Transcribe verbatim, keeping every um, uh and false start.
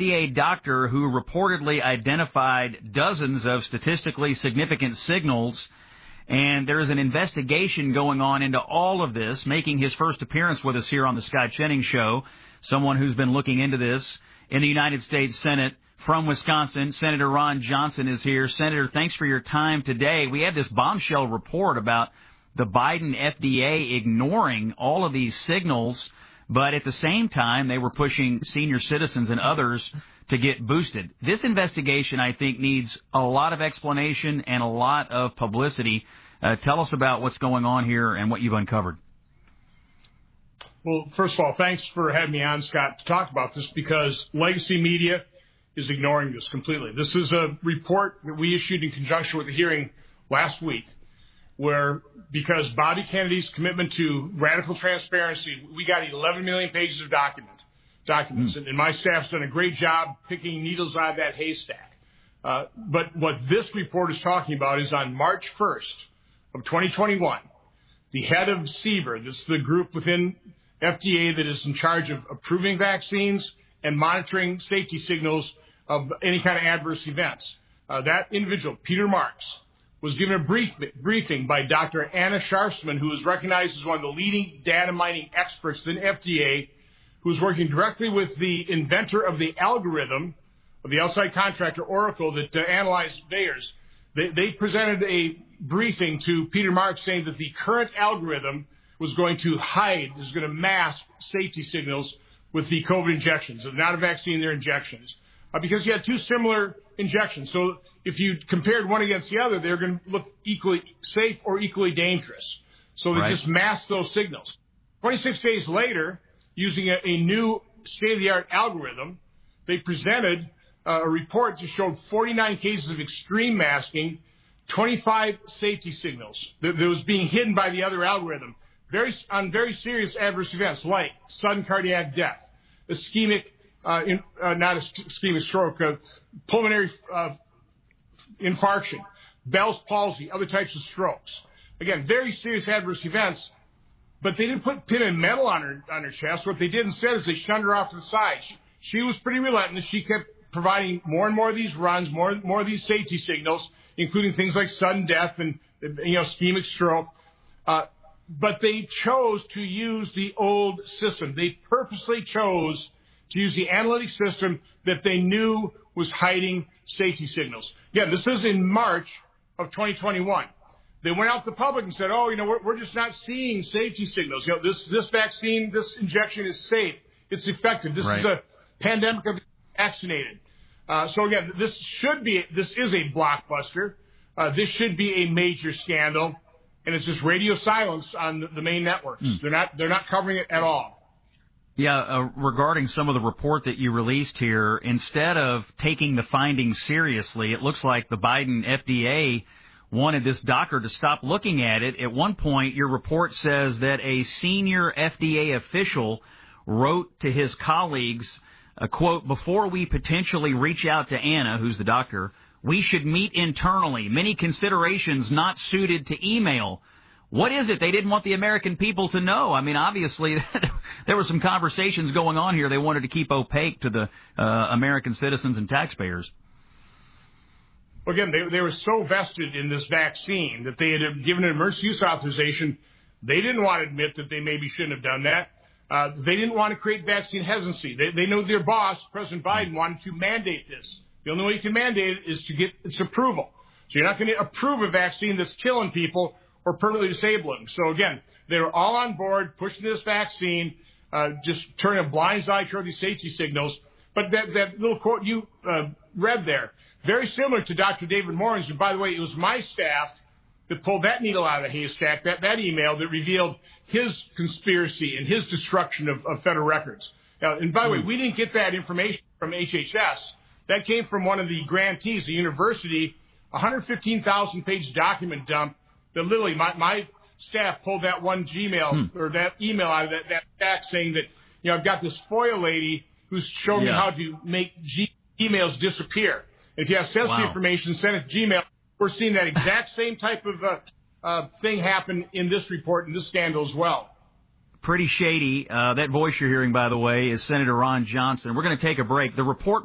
D A doctor who reportedly identified dozens of statistically significant signals, and there is an investigation going on into all of this. Making his first appearance with us here on the Scott Jennings Show, someone who's been looking into this in the United States Senate from Wisconsin, Senator Ron Johnson is here. Senator, thanks for your time today. We had this bombshell report about the Biden F D A ignoring all of these signals, but at the same time, they were pushing senior citizens and others to get boosted. This investigation, I think, needs a lot of explanation and a lot of publicity. Uh, tell us about what's going on here and what you've uncovered. Well, first of all, thanks for having me on, Scott, to talk about this, because legacy media is ignoring this completely. This is a report that we issued in conjunction with the hearing last week, where because Bobby Kennedy's commitment to radical transparency, we got eleven million pages of document, documents, mm. and my staff's done a great job picking needles out of that haystack. Uh, but what this report is talking about is on March first of twenty twenty-one, the head of CBER, this is the group within F D A that is in charge of approving vaccines and monitoring safety signals of any kind of adverse events. Uh, that individual, Peter Marks, was given a brief, briefing by Doctor Anna Sharfsman, who is recognized as one of the leading data mining experts in F D A, who is working directly with the inventor of the algorithm of the outside contractor Oracle that uh, analyzed VAERS. They, they presented a briefing to Peter Marks saying that the current algorithm was going to hide, is going to mask safety signals with the COVID injections. They're not a vaccine, they're injections. Uh, because you had two similar injections. So if you compared one against the other, they're going to look equally safe or equally dangerous. So they right. just masked those signals. twenty-six days later, using a, a new state-of-the-art algorithm, they presented uh, a report that showed forty-nine cases of extreme masking, twenty-five safety signals that, that was being hidden by the other algorithm, very on very serious adverse events like sudden cardiac death, ischemic Uh, in, uh, not a ischemic stroke, uh, pulmonary uh, infarction, Bell's palsy, other types of strokes. Again, very serious adverse events, but they didn't put pin and metal on her on her chest. What they did instead is they shunned her off to the side. She, she was pretty relentless. She kept providing more and more of these runs, more and more of these safety signals, including things like sudden death and, you know, ischemic stroke. Uh, but they chose to use the old system. They purposely chose to use the analytic system that they knew was hiding safety signals. Again, this is in March of twenty twenty-one. They went out to the public and said, oh, you know, we're, we're just not seeing safety signals. You know, this, this vaccine, this injection is safe. It's effective. This right. is a pandemic of vaccinated. Uh, so again, this should be, this is a blockbuster. Uh, this should be a major scandal. And it's just radio silence on the, the main networks. Mm. They're not, they're not covering it at all. Yeah, uh, regarding some of the report that you released here, instead of taking the findings seriously, it looks like the Biden F D A wanted this doctor to stop looking at it. At one point, your report says that a senior F D A official wrote to his colleagues, a quote, before we potentially reach out to Anna, who's the doctor, we should meet internally. Many considerations not suited to email. What is it they didn't want the American people to know? I mean, obviously, there were some conversations going on here they wanted to keep opaque to the uh, American citizens and taxpayers. Well, again, they, they were so vested in this vaccine that they had given an emergency use authorization. They didn't want to admit that they maybe shouldn't have done that. Uh, they didn't want to create vaccine hesitancy. They, they know their boss, President Biden, wanted to mandate this. The only way you can mandate it is to get its approval. So you're not going to approve a vaccine that's killing people or permanently disabling. So again, they were all on board, pushing this vaccine, uh, just turning a blind eye toward these safety signals. But that, that little quote you uh, read there, very similar to Doctor David Morin's. And by the way, it was my staff that pulled that needle out of the haystack, that, that email that revealed his conspiracy and his destruction of, of federal records. Now, and by the way, we didn't get that information from H H S. That came from one of the grantees, the university, one hundred fifteen thousand page document dump that literally my, my staff pulled that one Gmail hmm. or that email out of that, that stack saying that, you know, I've got this FOIA lady who's showing yeah. me how to make G- emails disappear. If you have sensitive wow. information, send it to Gmail. We're seeing that exact same type of uh, uh, thing happen in this report and this scandal as well. Pretty shady. Uh, that voice you're hearing, by the way, is Senator Ron Johnson. We're going to take a break. The report